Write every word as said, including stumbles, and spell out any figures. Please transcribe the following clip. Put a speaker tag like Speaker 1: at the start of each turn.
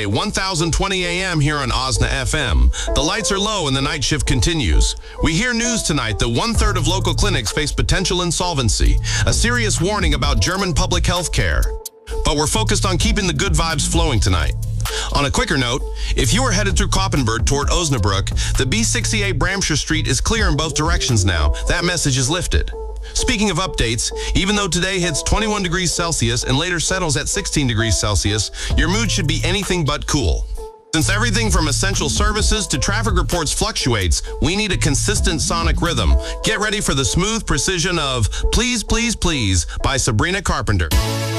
Speaker 1: Tuesday, one thousand twenty A M here on Osna F M. The lights are low and the night shift continues. We hear news tonight that one-third of local clinics face potential insolvency, a serious warning about German public health care. But we're focused on keeping the good vibes flowing tonight. On a quicker note, if you are headed through Koppenberg toward Osnabrück, the B sixty-eight Bramshire Street is clear in both directions now. That message is lifted. Speaking of updates, even though today hits twenty-one degrees Celsius and later settles at sixteen degrees Celsius, your mood should be anything but cool. Since everything from essential services to traffic reports fluctuates, we need a consistent sonic rhythm. Get ready for the smooth precision of Please, Please, Please by Sabrina Carpenter.